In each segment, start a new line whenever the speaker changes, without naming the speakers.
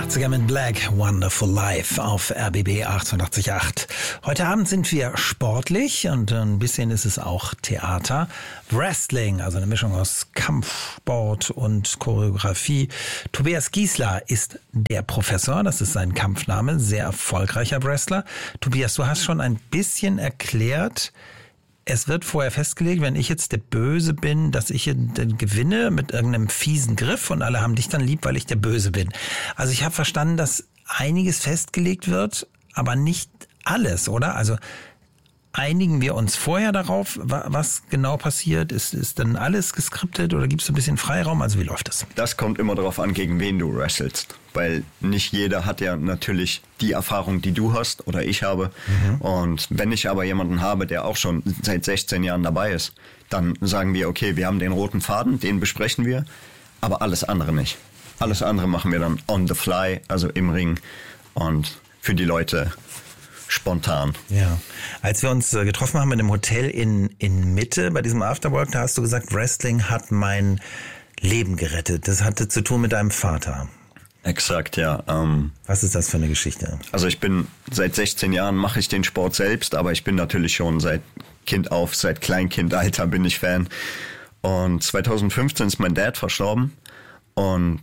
80er mit Black, Wonderful Life auf RBB 88.8. Heute Abend sind wir sportlich und ein bisschen ist es auch Theater. Wrestling, also eine Mischung aus Kampfsport und Choreografie. Tobias Giesler ist der Professor, das ist sein Kampfname, sehr erfolgreicher Wrestler. Tobias, du hast schon ein bisschen erklärt, es wird vorher festgelegt, wenn ich jetzt der Böse bin, dass ich dann gewinne mit irgendeinem fiesen Griff und alle haben dich dann lieb, weil ich der Böse bin. Also ich habe verstanden, dass einiges festgelegt wird, aber nicht alles, oder? Also einigen wir uns vorher darauf, was genau passiert? Ist dann alles geskriptet oder gibt es ein bisschen Freiraum? Also wie läuft das?
Das kommt immer darauf an, gegen wen du wrestelst. Weil nicht jeder hat ja natürlich die Erfahrung, die du hast oder ich habe. Und wenn ich aber jemanden habe, der auch schon seit 16 Jahren dabei ist, dann sagen wir, okay, wir haben den roten Faden, den besprechen wir, aber alles andere nicht. Alles andere machen wir dann on the fly, also im Ring und für die Leute spontan.
Ja. Als wir uns getroffen haben in einem Hotel in Mitte bei diesem Afterwork, da hast du gesagt, Wrestling hat mein Leben gerettet. Das hatte zu tun mit deinem Vater.
Exakt, ja.
Was ist das für eine Geschichte?
Also ich bin seit 16 Jahren mache ich den Sport selbst, aber ich bin natürlich schon seit Kleinkindalter bin ich Fan. Und 2015 ist mein Dad verstorben. Und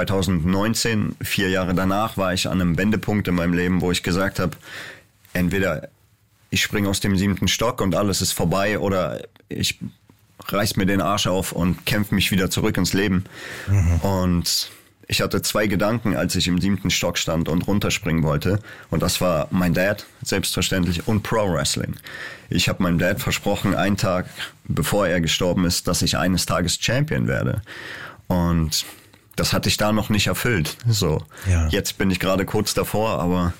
2019, 4 Jahre danach, war ich an einem Wendepunkt in meinem Leben, wo ich gesagt habe, entweder ich springe aus dem 7. Stock und alles ist vorbei oder ich reiß mir den Arsch auf und kämpfe mich wieder zurück ins Leben. Und ich hatte 2 Gedanken, als ich im 7. Stock stand und runterspringen wollte. Und das war mein Dad, selbstverständlich, und Pro-Wrestling. Ich habe meinem Dad versprochen, einen Tag bevor er gestorben ist, dass ich eines Tages Champion werde. Und das hatte ich da noch nicht erfüllt. So, ja. Jetzt bin ich gerade kurz davor, aber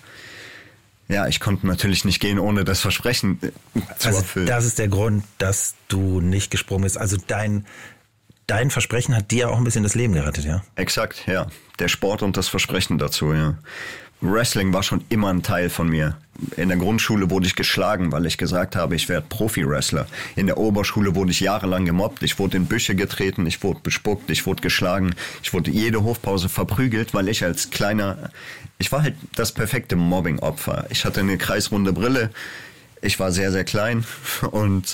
ja, ich konnte natürlich nicht gehen, ohne das Versprechen zu erfüllen.
Das ist der Grund, dass du nicht gesprungen bist. Also dein Versprechen hat dir auch ein bisschen das Leben gerettet, ja?
Exakt, ja. Der Sport und das Versprechen dazu, ja. Wrestling war schon immer ein Teil von mir. In der Grundschule wurde ich geschlagen, weil ich gesagt habe, ich werde Profi-Wrestler. In der Oberschule wurde ich jahrelang gemobbt. Ich wurde in Büsche getreten, ich wurde bespuckt, ich wurde geschlagen. Ich wurde jede Hofpause verprügelt, weil ich ich war halt das perfekte Mobbing-Opfer. Ich hatte eine kreisrunde Brille, ich war sehr, sehr klein und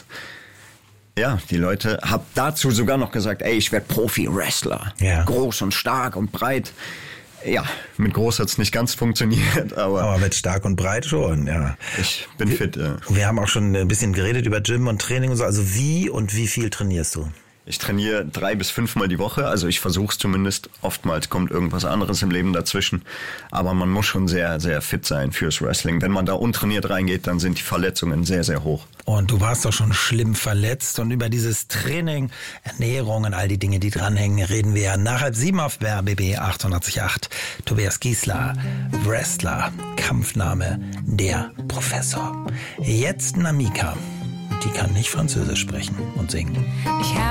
ja, die Leute haben dazu sogar noch gesagt, ey, ich werde Profi-Wrestler. Ja. Groß und stark und breit. Ja, mit groß hat es nicht ganz funktioniert, aber
mit stark und breit schon, ja.
Ich bin fit, ja.
Wir haben auch schon ein bisschen geredet über Gym und Training und so. Also wie und wie viel trainierst du?
Ich trainiere 3 bis 5 Mal die Woche, also ich versuche es zumindest. Oftmals kommt irgendwas anderes im Leben dazwischen, aber man muss schon sehr, sehr fit sein fürs Wrestling. Wenn man da untrainiert reingeht, dann sind die Verletzungen sehr, sehr hoch.
Und du warst doch schon schlimm verletzt und über dieses Training, Ernährung und all die Dinge, die dranhängen, reden wir nach 6:30 auf RBB 88.8. Tobias Giesler, Wrestler, Kampfname, der Professor. Jetzt Namika, die kann nicht Französisch sprechen und singen.